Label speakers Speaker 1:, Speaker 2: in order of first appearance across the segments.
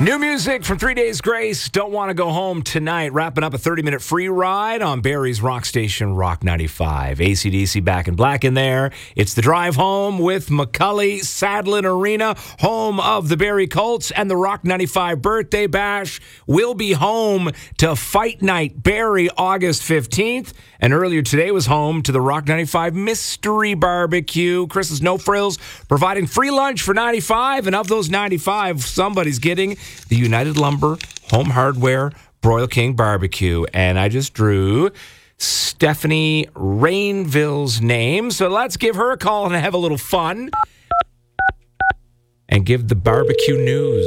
Speaker 1: New music from 3 Days Grace. Don't want to go home tonight. Wrapping up a 30-minute free ride on Barrie's rock station, Rock 95. AC/DC Back in Black in there. It's the drive home with McCully Sadlin Arena, home of the Barrie Colts and the Rock 95 birthday bash. We'll be home to Fight Night Barrie August 15th. And earlier today was home to the Rock 95 Mystery Barbecue. Chris's No Frills providing free lunch for 95. And of those 95, somebody's getting the United Lumber Home Hardware Broil King Barbecue. And I just drew Stephanie Rainville's name. So let's give her a call and have a little fun. And give the barbecue news.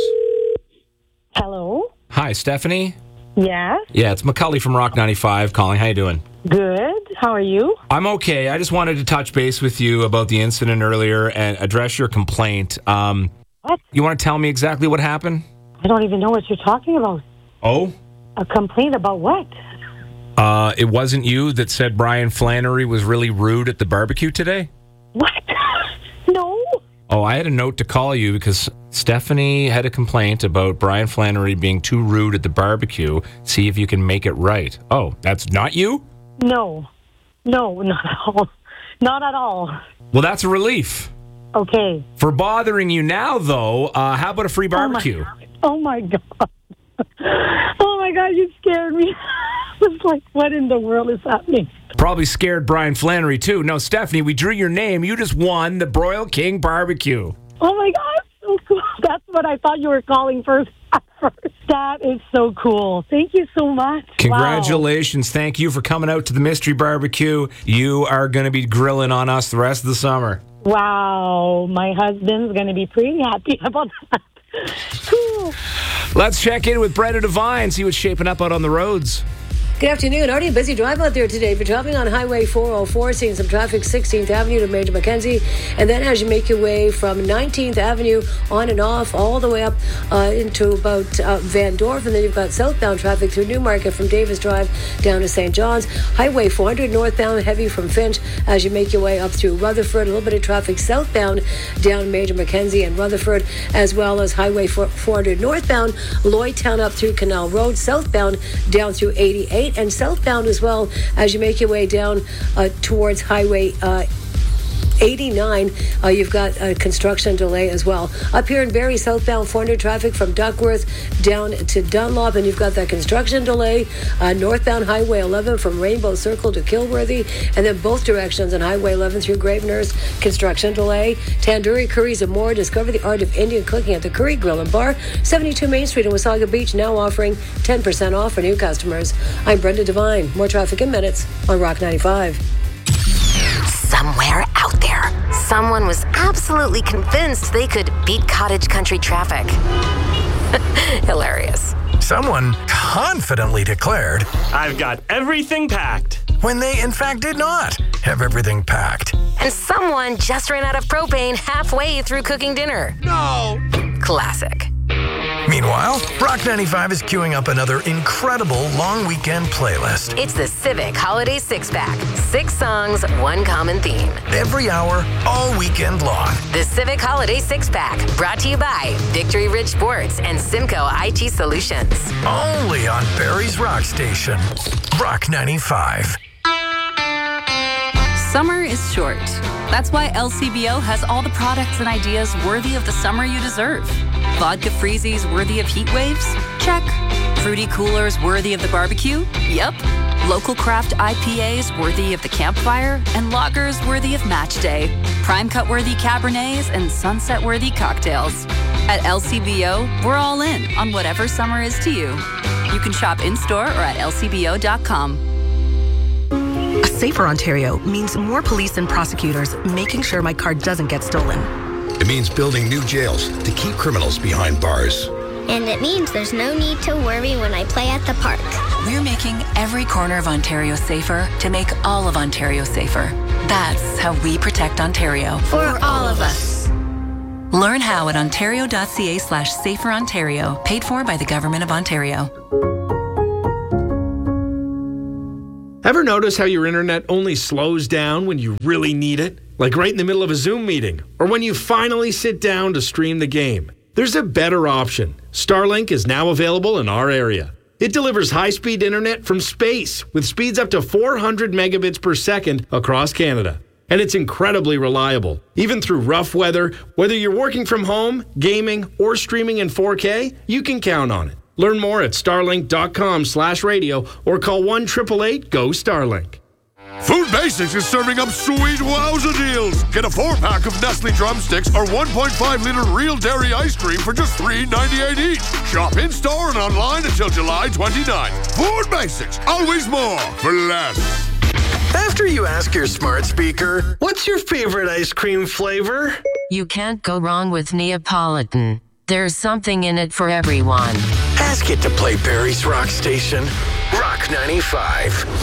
Speaker 2: Hello?
Speaker 1: Hi, Stephanie.
Speaker 2: Yes?
Speaker 1: Yeah, it's McCully from Rock 95 calling. How you doing?
Speaker 2: Good. How are you?
Speaker 1: I'm okay. I just wanted to touch base with you about the incident earlier and address your complaint.
Speaker 2: What?
Speaker 1: You want to tell me exactly what happened?
Speaker 2: I don't even know what you're talking about.
Speaker 1: Oh?
Speaker 2: A complaint about what?
Speaker 1: It wasn't you that said Brian Flannery was really rude at the barbecue today?
Speaker 2: What? No.
Speaker 1: Oh, I had a note to call you because Stephanie had a complaint about Brian Flannery being too rude at the barbecue. See if you can make it right. Oh, that's not you?
Speaker 2: No. No, not at all. Not at all.
Speaker 1: Well, that's a relief.
Speaker 2: Okay.
Speaker 1: For bothering you now, though, how about a free barbecue?
Speaker 2: Oh, my God. Oh, my God, you scared me. I was like, what in the world is happening?
Speaker 1: Probably scared Brian Flannery, too. No, Stephanie, we drew your name. You just won the Broil King Barbecue.
Speaker 2: Oh, my God. So cool. That's what I thought you were calling first. That is so cool. Thank you so much.
Speaker 1: Congratulations. Wow. Thank you for coming out to the Mystery Barbecue. You are going to be grilling on us the rest of the summer.
Speaker 2: Wow. My husband's going to be pretty happy about that. Cool.
Speaker 1: Let's check in with Brenda Devine, see what's shaping up out on the roads.
Speaker 3: Good afternoon. Already a busy drive out there today. If you're traveling on Highway 404, seeing some traffic 16th Avenue to Major Mackenzie, and then as you make your way from 19th Avenue on and off all the way up into about Van Dorf, and then you've got southbound traffic through Newmarket from Davis Drive down to St. John's. Highway 400 northbound, heavy from Finch as you make your way up through Rutherford. A little bit of traffic southbound down Major Mackenzie and Rutherford, as well as Highway 400 northbound, Lloydtown up through Canal Road, southbound down through 88. And southbound as well as you make your way down towards Highway 89, you've got a construction delay as well. Up here in Barrie, southbound 400 traffic from Duckworth down to Dunlop, and you've got that construction delay. Northbound Highway 11 from Rainbow Circle to Kilworthy, and then both directions on Highway 11 through Gravenhurst, construction delay. Tandoori Curries and more. Discover the art of Indian cooking at the Curry Grill and Bar, 72 Main Street in Wasaga Beach, now offering 10% off for new customers. I'm Brenda Devine. More traffic in minutes on Rock 95.
Speaker 4: Somewhere out there, someone was absolutely convinced they could beat cottage country traffic. Hilarious.
Speaker 5: Someone confidently declared,
Speaker 6: "I've got everything packed,"
Speaker 5: when they in fact did not have everything packed.
Speaker 4: And someone just ran out of propane halfway through cooking dinner.
Speaker 5: No!
Speaker 4: Classic.
Speaker 5: Meanwhile, Rock 95 is queuing up another incredible long weekend playlist.
Speaker 4: It's the Civic Holiday Six-Pack. 6 songs, one common theme.
Speaker 5: Every hour, all weekend long.
Speaker 4: The Civic Holiday Six-Pack, brought to you by Victory Ridge Sports and Simcoe IT Solutions.
Speaker 5: Only on Barrie's rock station, Rock 95.
Speaker 7: Summer is short. That's why LCBO has all the products and ideas worthy of the summer you deserve. Vodka freezies worthy of heat waves? Check. Fruity coolers worthy of the barbecue? Yep. Local craft IPAs worthy of the campfire? And lagers worthy of match day. Prime cut worthy Cabernets and sunset worthy cocktails. At LCBO, we're all in on whatever summer is to you. You can shop in-store or at lcbo.com.
Speaker 8: A safer Ontario means more police and prosecutors making sure my car doesn't get stolen.
Speaker 9: It means building new jails to keep criminals behind bars.
Speaker 10: And it means there's no need to worry when I play at the park.
Speaker 7: We're making every corner of Ontario safer to make all of Ontario safer. That's how we protect Ontario.
Speaker 10: For all of us.
Speaker 7: Learn how at ontario.ca/saferontario, paid for by the Government of Ontario.
Speaker 11: Ever notice how your internet only slows down when you really need it? Like right in the middle of a Zoom meeting, or when you finally sit down to stream the game. There's a better option. Starlink is now available in our area. It delivers high-speed internet from space with speeds up to 400 megabits per second across Canada. And it's incredibly reliable. Even through rough weather, whether you're working from home, gaming, or streaming in 4K, you can count on it. Learn more at starlink.com/radio or call 1-888-GO-STARLINK.
Speaker 12: Food Basics is serving up sweet wowza deals. Get a 4-pack of Nestle drumsticks or 1.5-liter real dairy ice cream for just $3.98 each. Shop in-store and online until July 29th. Food Basics, always more for less.
Speaker 5: After you ask your smart speaker, what's your favorite ice cream flavor?
Speaker 13: You can't go wrong with Neapolitan. There's something in it for everyone.
Speaker 5: Ask it to play Barry's Rock Station, Rock 95.